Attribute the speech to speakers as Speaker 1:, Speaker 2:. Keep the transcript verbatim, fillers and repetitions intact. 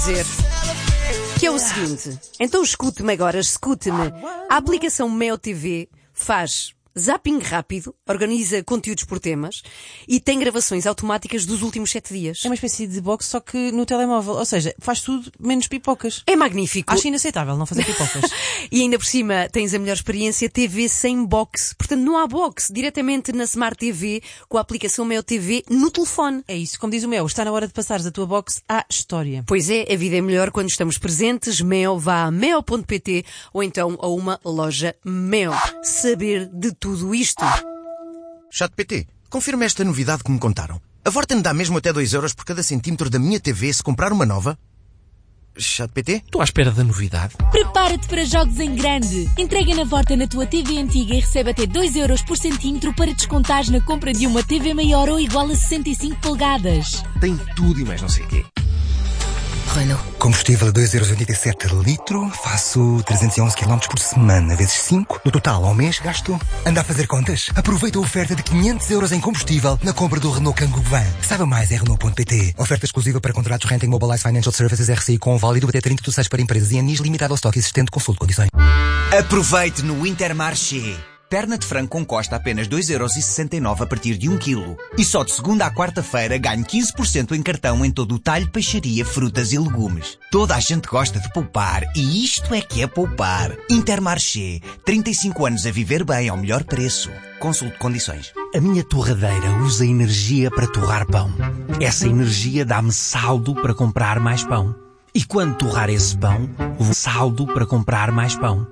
Speaker 1: dizer que é o seguinte. Então escute-me agora, escute-me. A aplicação Mel T V faz zapping rápido, organiza conteúdos por temas e tem gravações automáticas dos últimos sete dias.
Speaker 2: É uma espécie de box, só que no telemóvel. Ou seja, faz tudo menos pipocas.
Speaker 1: É magnífico.
Speaker 2: Acho inaceitável não fazer pipocas.
Speaker 1: E ainda por cima tens a melhor experiência T V sem box. Portanto, não há box. Diretamente na Smart T V com a aplicação Mel T V no telefone.
Speaker 2: É isso. Como diz o Mel, está na hora de passares a tua box à história.
Speaker 1: Pois é, a vida é melhor quando estamos presentes. Mel, vá a mel ponto pt ou então a uma loja Mel. Saber de tudo isto.
Speaker 3: ChatGPT, confirma esta novidade que me contaram. A Vorten dá mesmo até dois euros por cada centímetro da minha T V se comprar uma nova? ChatGPT?
Speaker 4: Estou à espera da novidade.
Speaker 5: Prepara-te para jogos em grande. Entrega na Vorten na tua T V antiga e recebe até dois euros por centímetro para descontares na compra de uma T V maior ou igual a sessenta e cinco polegadas.
Speaker 4: Tem tudo e mais não sei o quê.
Speaker 5: Renault.
Speaker 6: Combustível a dois euros e oitenta e sete litro. Faço trezentos e onze quilómetros por semana, vezes cinco. No total, ao mês, gasto... Anda a fazer contas? Aproveita a oferta de quinhentos euros em combustível na compra do Renault Kangoo Van. Saiba mais em Renault ponto pt. Oferta exclusiva para contratos Renting Mobilize Financial Services R C I com válido até trinta de seis para empresas e anis limitado ao estoque existente. Consulte condições.
Speaker 7: Aproveite no Intermarché. Perna de frango com costa a apenas dois euros e sessenta e nove a partir de um quilo. E só de segunda à quarta-feira ganhe quinze por cento em cartão em todo o talho, peixaria, frutas e legumes. Toda a gente gosta de poupar e isto é que é poupar. Intermarché. trinta e cinco anos a viver bem ao melhor preço. Consulte condições.
Speaker 4: A minha torradeira usa energia para torrar pão. Essa energia dá-me saldo para comprar mais pão. E quando torrar esse pão, vou saldo para comprar mais pão.